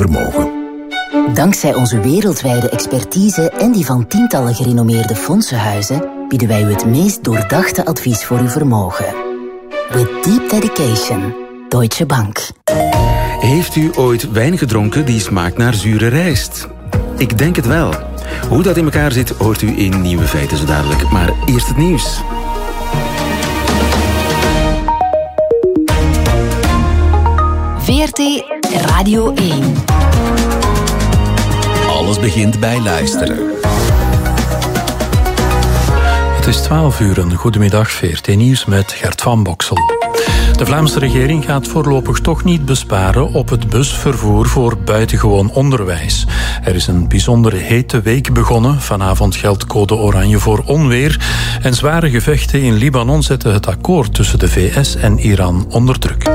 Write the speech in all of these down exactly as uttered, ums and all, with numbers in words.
vermogen. Dankzij onze wereldwijde expertise en die van tientallen gerenommeerde fondsenhuizen bieden wij u het meest doordachte advies voor uw vermogen. With deep dedication. Deutsche Bank. Heeft u ooit wijn gedronken die smaakt naar zure rijst? Ik denk het wel. Hoe dat in elkaar zit, hoort u in Nieuwe Feiten zo dadelijk. Maar eerst het nieuws. V R T Radio één. Alles begint bij luisteren. Het is twaalf uur, een goedemiddag, V R T Nieuws met Gert van Boksel. De Vlaamse regering gaat voorlopig toch niet besparen op het busvervoer voor buitengewoon onderwijs. Er is een bijzonder hete week begonnen. Vanavond geldt code oranje voor onweer. En zware gevechten in Libanon zetten het akkoord tussen de V S en Iran onder druk.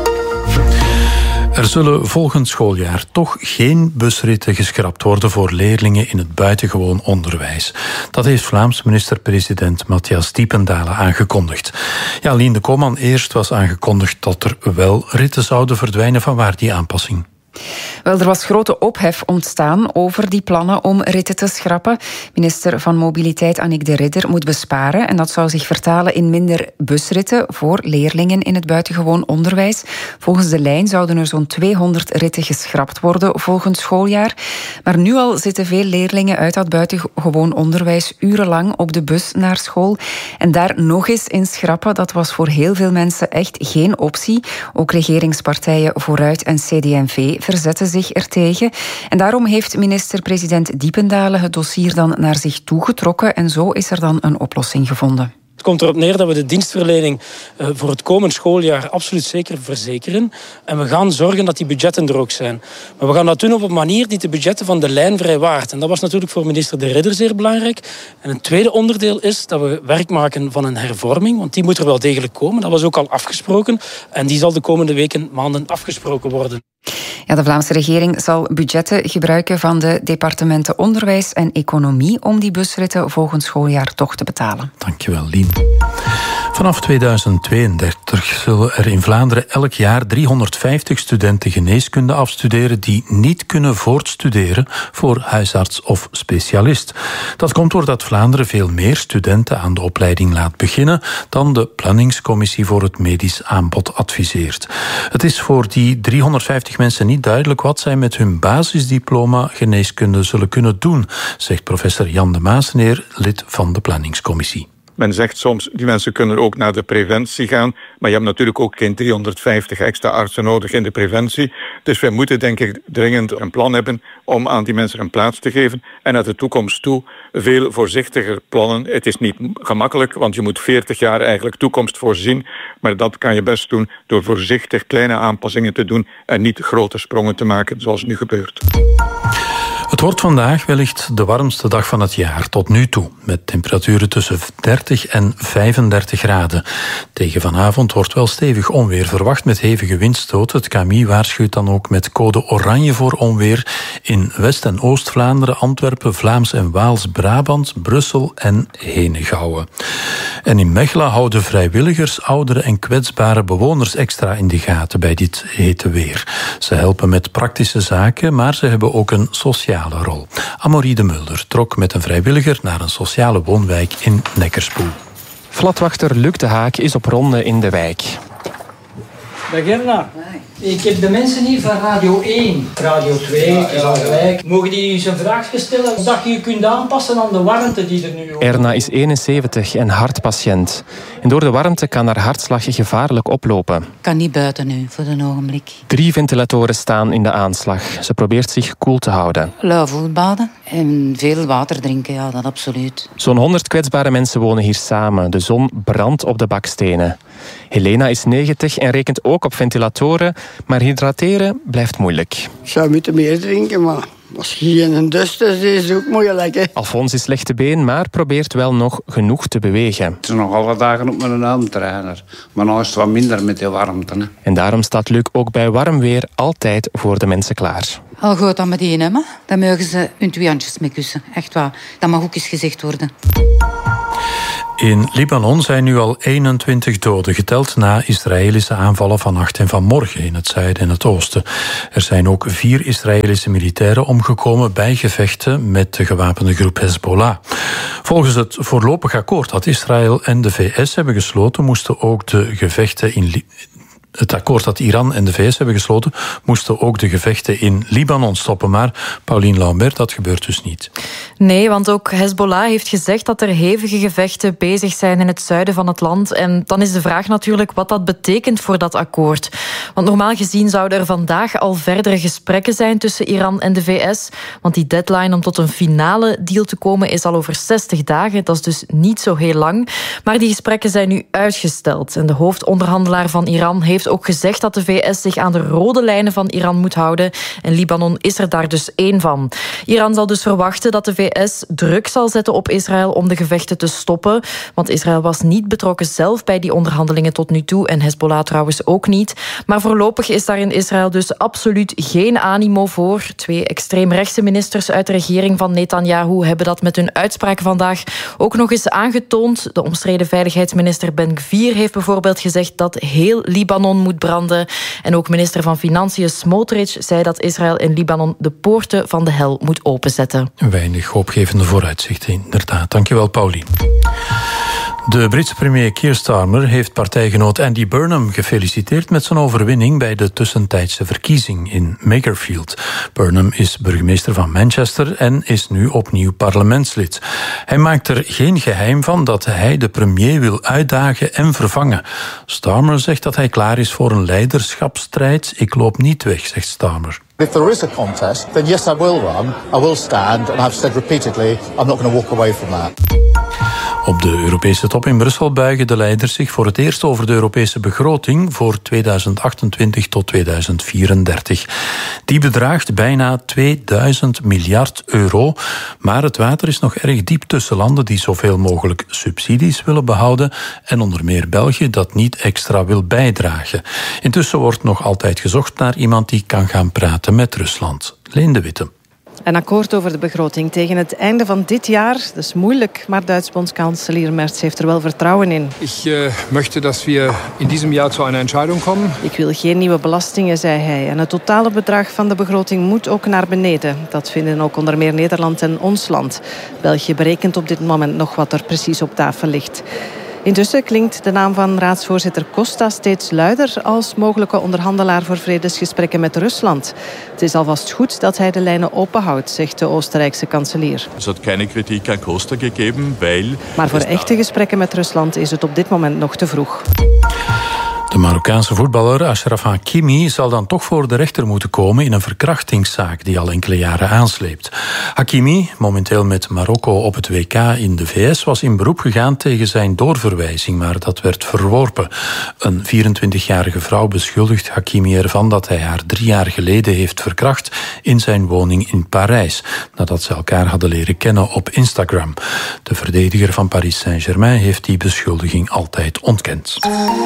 Er zullen volgend schooljaar toch geen busritten geschrapt worden voor leerlingen in het buitengewoon onderwijs. Dat heeft Vlaams minister-president Matthias Diependalen aangekondigd. Ja, Lien de Koman, eerst was aangekondigd dat er wel ritten zouden verdwijnen. Vanwaar die aanpassing? Wel, er was grote ophef ontstaan over die plannen om ritten te schrappen. Minister van Mobiliteit Annick de Ridder moet besparen en dat zou zich vertalen in minder busritten voor leerlingen in het buitengewoon onderwijs. Volgens de lijn zouden er zo'n tweehonderd ritten geschrapt worden volgend schooljaar. Maar nu al zitten veel leerlingen uit dat buitengewoon onderwijs urenlang op de bus naar school. En daar nog eens in schrappen, dat was voor heel veel mensen echt geen optie. Ook regeringspartijen Vooruit en C D en V verzetten zich ertegen. En daarom heeft minister-president Diependalen het dossier dan naar zich toegetrokken en zo is er dan een oplossing gevonden. Het komt erop neer dat we de dienstverlening uh, voor het komend schooljaar absoluut zeker verzekeren. En we gaan zorgen dat die budgetten er ook zijn. Maar we gaan dat doen op een manier die de budgetten van de lijn vrijwaart. En dat was natuurlijk voor minister De Ridder zeer belangrijk. En een tweede onderdeel is dat we werk maken van een hervorming. Want die moet er wel degelijk komen. Dat was ook al afgesproken. En die zal de komende weken, maanden afgesproken worden. Ja, de Vlaamse regering zal budgetten gebruiken van de departementen Onderwijs en Economie om die busritten volgend schooljaar toch te betalen. Dankjewel, Lien. Vanaf tweeduizend tweeëndertig zullen er in Vlaanderen elk jaar driehonderdvijftig studenten geneeskunde afstuderen die niet kunnen voortstuderen voor huisarts of specialist. Dat komt doordat Vlaanderen veel meer studenten aan de opleiding laat beginnen dan de planningscommissie voor het medisch aanbod adviseert. Het is voor die driehonderdvijftig mensen niet duidelijk wat zij met hun basisdiploma geneeskunde zullen kunnen doen, zegt professor Jan de Maasneer, lid van de planningscommissie. Men zegt soms, die mensen kunnen ook naar de preventie gaan, maar je hebt natuurlijk ook geen driehonderdvijftig extra artsen nodig in de preventie. Dus wij moeten denk ik dringend een plan hebben om aan die mensen een plaats te geven en naar de toekomst toe veel voorzichtiger plannen. Het is niet gemakkelijk, want je moet veertig jaar eigenlijk toekomst voorzien, maar dat kan je best doen door voorzichtig kleine aanpassingen te doen en niet grote sprongen te maken zoals nu gebeurt. Het wordt vandaag wellicht de warmste dag van het jaar tot nu toe, met temperaturen tussen dertig en vijfendertig graden. Tegen vanavond wordt wel stevig onweer verwacht met hevige windstoten. Het K M I waarschuwt dan ook met code oranje voor onweer in West- en Oost-Vlaanderen, Antwerpen, Vlaams en Waals-Brabant, Brussel en Henegouwen. En in Mechelen houden vrijwilligers oudere en kwetsbare bewoners extra in de gaten bij dit hete weer. Ze helpen met praktische zaken, maar ze hebben ook een sociale rol. Amorie de Mulder trok met een vrijwilliger naar een sociale woonwijk in Neckerspoel. Flatwachter Luc de Haak is op ronde in de wijk. Dag Erna. Ik heb de mensen hier van Radio één. Radio twee, ja, is al gelijk. Mogen die eens een vraagje stellen? Of dat je je kunt aanpassen aan de warmte die er nu... Erna is eenenzeventig en hartpatiënt. En door de warmte kan haar hartslag gevaarlijk oplopen. Ik kan niet buiten nu, voor een ogenblik. Drie ventilatoren staan in de aanslag. Ze probeert zich koel te houden. Lauw voetbaden en veel water drinken, ja, dat absoluut. Zo'n honderd kwetsbare mensen wonen hier samen. De zon brandt op de bakstenen. Helena is negentig en rekent ook op ventilatoren, maar hydrateren blijft moeilijk. Ik zou moeten meer drinken, maar als je geen dust is, is het ook moeilijk. Hè? Alfons is slechte been, maar probeert wel nog genoeg te bewegen. Het is nog alle dagen op mijn armtrainer, maar nu is het wat minder met die warmte. Hè? En daarom staat Luc ook bij warm weer altijd voor de mensen klaar. Al goed dan meteen, hè? Dan mogen ze hun twee handjes mee kussen. Echt waar. Dat mag ook eens gezegd worden. In Libanon zijn nu al eenentwintig doden geteld na Israëlische aanvallen vannacht en vanmorgen in het zuiden en het oosten. Er zijn ook vier Israëlische militairen omgekomen bij gevechten met de gewapende groep Hezbollah. Volgens het voorlopig akkoord dat Israël en de V S hebben gesloten, moesten ook de gevechten in Libanon. Het akkoord dat Iran en de V S hebben gesloten, moesten ook de gevechten in Libanon stoppen. Maar Pauline Lambert, dat gebeurt dus niet. Nee, want ook Hezbollah heeft gezegd dat er hevige gevechten bezig zijn in het zuiden van het land. En dan is de vraag natuurlijk wat dat betekent voor dat akkoord. Want normaal gezien zouden er vandaag al verdere gesprekken zijn tussen Iran en de V S. Want die deadline om tot een finale deal te komen is al over zestig dagen. Dat is dus niet zo heel lang. Maar die gesprekken zijn nu uitgesteld. En de hoofdonderhandelaar van Iran heeft ook gezegd dat de V S zich aan de rode lijnen van Iran moet houden. En Libanon is er daar dus één van. Iran zal dus verwachten dat de V S druk zal zetten op Israël om de gevechten te stoppen. Want Israël was niet betrokken zelf bij die onderhandelingen tot nu toe. En Hezbollah trouwens ook niet. Maar voorlopig is daar in Israël dus absoluut geen animo voor. Twee extreemrechtse ministers uit de regering van Netanyahu hebben dat met hun uitspraak vandaag ook nog eens aangetoond. De omstreden veiligheidsminister Ben Gvir heeft bijvoorbeeld gezegd dat heel Libanon moet branden. En ook minister van Financiën Smotrich zei dat Israël in Libanon de poorten van de hel moet openzetten. Weinig hoopgevende vooruitzichten, inderdaad. Dankjewel, Pauline. De Britse premier Keir Starmer heeft partijgenoot Andy Burnham gefeliciteerd met zijn overwinning bij de tussentijdse verkiezing in Makerfield. Burnham is burgemeester van Manchester en is nu opnieuw parlementslid. Hij maakt er geen geheim van dat hij de premier wil uitdagen en vervangen. Starmer zegt dat hij klaar is voor een leiderschapsstrijd. Ik loop niet weg, zegt Starmer. If there is a contest, then yes, I will run. I will stand, and I've said repeatedly, I'm not going to walk away from that. Op de Europese top in Brussel buigen de leiders zich voor het eerst over de Europese begroting voor tweeduizend achtentwintig tot tweeduizend vierendertig. Die bedraagt bijna tweeduizend miljard euro, maar het water is nog erg diep tussen landen die zoveel mogelijk subsidies willen behouden en onder meer België dat niet extra wil bijdragen. Intussen wordt nog altijd gezocht naar iemand die kan gaan praten met Rusland. Leen de Witte. Een akkoord over de begroting tegen het einde van dit jaar. Dat is moeilijk, maar Duits bondskanselier Merz heeft er wel vertrouwen in. Ik uh, möchte dat we in diesem jaar zu einer Entscheidung kommen. Ik wil geen nieuwe belastingen, zei hij. En het totale bedrag van de begroting moet ook naar beneden. Dat vinden ook onder meer Nederland en ons land. België berekent op dit moment nog wat er precies op tafel ligt. Intussen klinkt de naam van raadsvoorzitter Costa steeds luider als mogelijke onderhandelaar voor vredesgesprekken met Rusland. Het is alvast goed dat hij de lijnen openhoudt, zegt de Oostenrijkse kanselier. Er had geen kritiek aan Costa gegeven, weil... Maar voor echte gesprekken met Rusland is het op dit moment nog te vroeg. De Marokkaanse voetballer Achraf Hakimi zal dan toch voor de rechter moeten komen in een verkrachtingszaak die al enkele jaren aansleept. Hakimi, momenteel met Marokko op het W K in de V S, was in beroep gegaan tegen zijn doorverwijzing, maar dat werd verworpen. Een vierentwintigjarige vrouw beschuldigt Hakimi ervan dat hij haar drie jaar geleden heeft verkracht in zijn woning in Parijs, nadat ze elkaar hadden leren kennen op Instagram. De verdediger van Paris Saint-Germain heeft die beschuldiging altijd ontkend.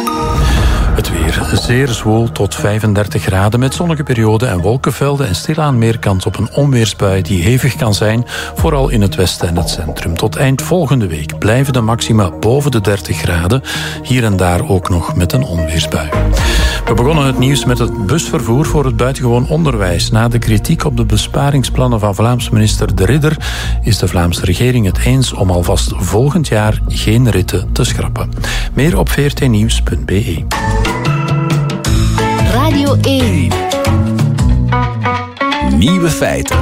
Het weer zeer zwoel tot vijfendertig graden met zonnige perioden en wolkenvelden en stilaan meer kans op een onweersbui die hevig kan zijn, vooral in het westen en het centrum. Tot eind volgende week blijven de maxima boven de dertig graden, hier en daar ook nog met een onweersbui. We begonnen het nieuws met het busvervoer voor het buitengewoon onderwijs. Na de kritiek op de besparingsplannen van Vlaams minister De Ridder is de Vlaamse regering het eens om alvast volgend jaar geen ritten te schrappen. Meer op v r t nieuws punt b e. Radio één. Nieuwe feiten.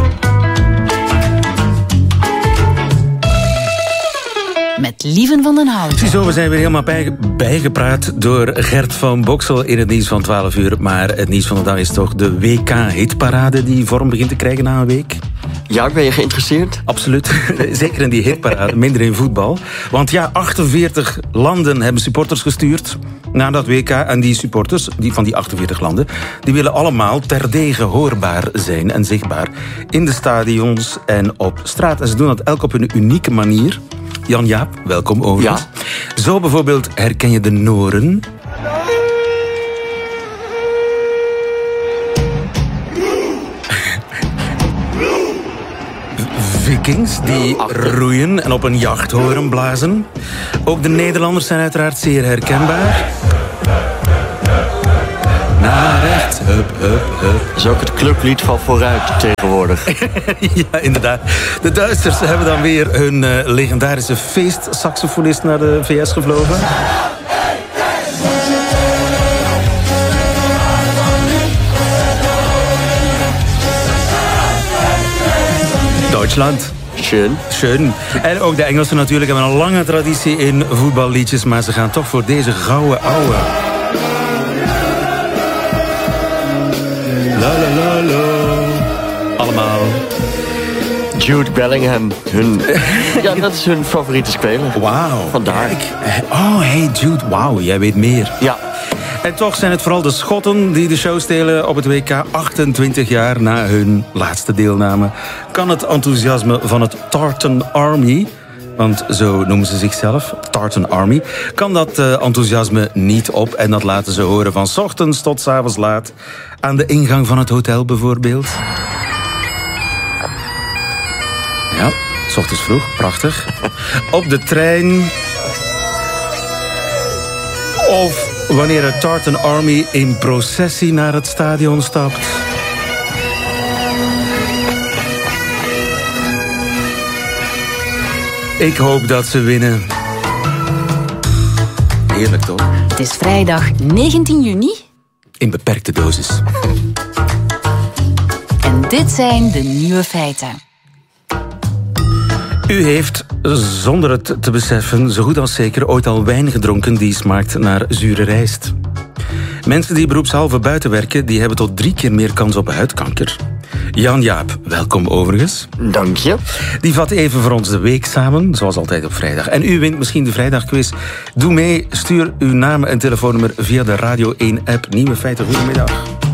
Met Lieven van den Houten. Ziezo, we zijn weer helemaal bij, bijgepraat door Gert van Boksel in het nieuws van twaalf uur. Maar het nieuws van de dag is toch de W K-hitparade die vorm begint te krijgen na een week? Ja, ben je geïnteresseerd? Absoluut. Zeker in die hitparade, minder in voetbal. Want ja, achtenveertig landen hebben supporters gestuurd naar dat W K. En die supporters die van die achtenveertig landen, die willen allemaal terdege hoorbaar zijn en zichtbaar in de stadions en op straat. En ze doen dat elk op hun unieke manier. Jan-Jaap, welkom overigens. Ja. Zo bijvoorbeeld herken je de Noren. Vikings die roeien en op een jachthoren blazen. Ook de Nederlanders zijn uiteraard zeer herkenbaar. Naar rechts, hup, hup, hup. Dat is ook het clublied van Vooruit tegenwoordig. Ja, inderdaad. De Duitsers hebben dan weer hun uh, legendarische feestsaxofonist naar de V S gevlogen. Duitsland. Schön. Schön. En ook de Engelsen natuurlijk hebben een lange traditie in voetballiedjes, maar ze gaan toch voor deze gouden ouwe. La la la la. Allemaal. Jude Bellingham. Hun... ja, dat is hun favoriete speler. Wauw. Vandaar. Oh, hey Jude. Wauw, jij weet meer. Ja. En toch zijn het vooral de Schotten die de show stelen op het W K achtentwintig jaar na hun laatste deelname. Kan het enthousiasme van het Tartan Army, want zo noemen ze zichzelf, Tartan Army, kan dat uh, enthousiasme niet op. En dat laten ze horen van 's ochtends tot 's avonds laat. Aan de ingang van het hotel bijvoorbeeld. Ja, 's ochtends vroeg, prachtig. Op de trein. Of wanneer het Tartan Army in processie naar het stadion stapt. Ik hoop dat ze winnen. Heerlijk toch? Het is vrijdag negentien juni. In beperkte dosis. En dit zijn de nieuwe feiten. U heeft, zonder het te beseffen, zo goed als zeker ooit al wijn gedronken die smaakt naar zure rijst. Mensen die beroepshalve buiten werken, die hebben tot drie keer meer kans op huidkanker. Jan-Jaap, welkom overigens. Dank je. Die vat even voor ons de week samen, zoals altijd op vrijdag. En u wint misschien de vrijdagquiz. Doe mee, stuur uw naam en telefoonnummer via de Radio één app. Nieuwe feiten, goedemiddag.